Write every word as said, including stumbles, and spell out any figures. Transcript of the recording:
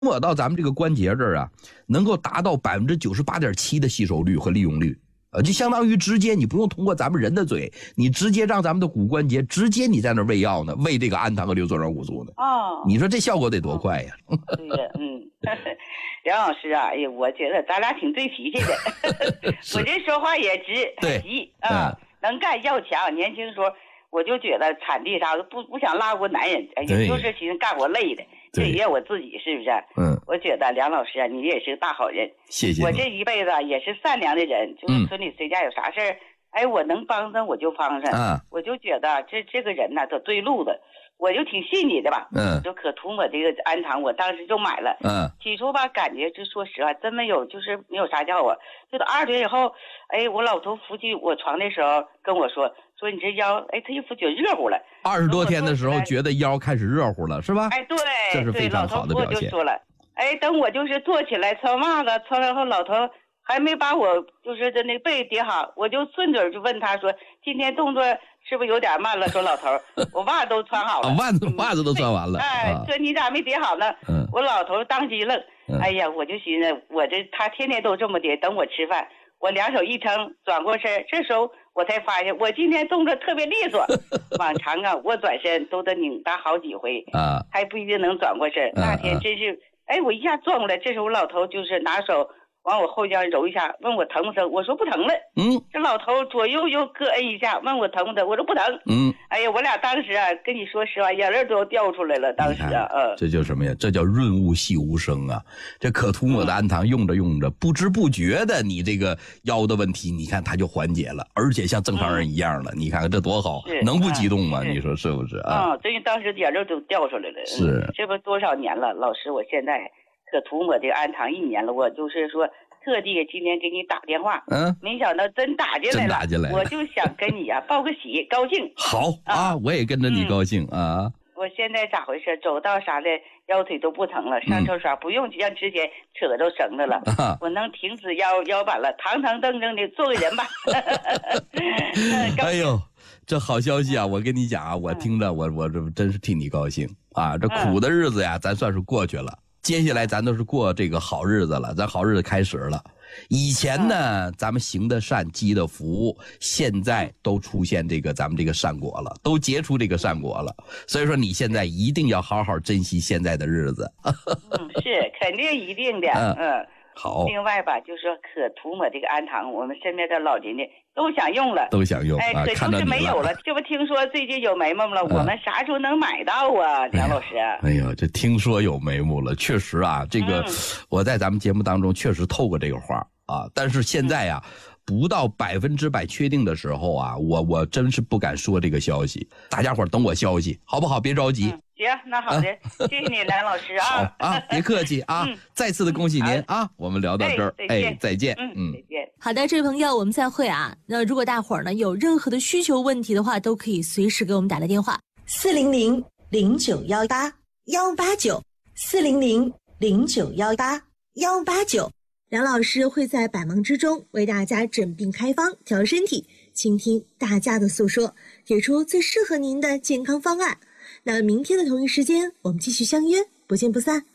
抹到咱们这个关节这儿啊，能够达到百分之九十八点七的吸收率和利用率，呃，就相当于直接你不用通过咱们人的嘴，你直接让咱们的骨关节直接你在那喂药呢，喂这个氨糖和硫唑软骨素呢。 哦， 你说这效果得多快呀？ 对呀，嗯，梁老师啊，哎呀，我觉得咱俩挺对脾气的，我这说话也直， 对， 急啊，嗯、能干要强。年轻时候我就觉得产地啥的不不想拉过男人，哎呀，就是寻思干活累的。这也我自己是不是？嗯，我觉得梁老师啊，你也是个大好人。 谢谢。 我这一辈子也是善良的人，就是村里谁家有啥事儿，嗯、哎，我能帮上我就帮上。啊，我就觉得这这个人呢，他对路子，我就挺信你的吧。嗯，就可图我这个氨糖，我当时就买了。嗯，起初吧，感觉就说实话，真没有，就是没有啥效果。就到二十天以后，哎，我老头扶起我床的时候跟我说。说你这腰，哎，他一扶觉得热乎了。 二十多天的时候，觉得腰开始热乎了，是吧？ 哎，对， 这是非常好的表现。 老头就说了，哎，等我就是坐起来穿袜子，穿完后老头还没把我就是的那被叠好，我就顺嘴就问他说：“今天动作是不是有点慢了？”说老头，我袜子都穿好了， 啊、袜子袜子都穿完了。 哎，说你咋没叠好呢？嗯，我老头当机愣，嗯、哎呀，我就寻思我这他天天都这么叠，等我吃饭，我两手一撑转过身，这时候。我才发现我今天动作特别利索，往常啊我转身都得拧搭好几回啊，还不一定能转过身。那天真是，哎，我一下转过来，这时候老头就是拿手往我后腰揉一下，问我疼不疼？我说不疼了。嗯，这老头左右又各摁一下，问我疼不疼？我说不疼。嗯，哎呀，我俩当时啊，跟你说实话，眼泪都要掉出来了。当时啊，嗯， 这叫什么呀？这叫润物细无声啊！这可涂抹的氨糖用着用着，不知不觉的，你这个腰的问题，你看它就缓解了，而且像正常人一样了。嗯、你看看这多好，能不激动吗？你说是不是啊？ 嗯，真当时眼泪都掉出来了。 是， 这不多少年了，老师，我现在。可涂抹这个氨糖一年了，我就是说特地今天给你打电话，嗯，没想到真打进来了， 真打进来了， 我就想跟你啊报个喜，高兴。 好啊，我也跟着你高兴、嗯、啊。 我现在咋回事？走道啥的腰腿都不疼了，上厕所不用像之前扯着绳子了，嗯、我能挺直腰腰板了，堂堂正正的做个人吧。 哎呦，这好消息啊！我跟你讲啊，我听着我我这真是替你高兴啊！这苦的日子呀，咱算是过去了。接下来咱都是过这个好日子了，咱好日子开始了。以前呢，咱们行的善，积的福，现在都出现这个咱们这个善果了，都结出这个善果了。所以说，你现在一定要好好珍惜现在的日子。 嗯，是肯定一定的。嗯。嗯好， 另外吧，就是说可涂抹这个氨糖，我们身边的老人家都想用了， 都想用， 哎，可就是没有了。这不听说最近有眉毛了、嗯，我们啥时候能买到啊，梁老师？ 哎呀，这听说有眉目了，确实啊，这个、嗯、我在咱们节目当中确实透过这个话啊，但是现在呀、啊。嗯不到百分之百确定的时候啊，我我真是不敢说这个消息。大家伙等我消息，好不好？别着急。 嗯、行，那好的，啊、谢谢你，梁老师啊。 好啊，别客气啊、嗯，再次的恭喜您、嗯、啊！我们聊到这儿，哎，再见。 嗯，再见。 好的，这位朋友，我们再会啊。那如果大伙儿呢有任何的需求问题的话，都可以随时给我们打个电话， 四零零零九幺八幺八九，四零零零九幺八幺八九。梁老师会在百忙之中为大家诊病开方，调身体，倾听大家的诉说，给出最适合您的健康方案。那明天的同一时间，我们继续相约，不见不散。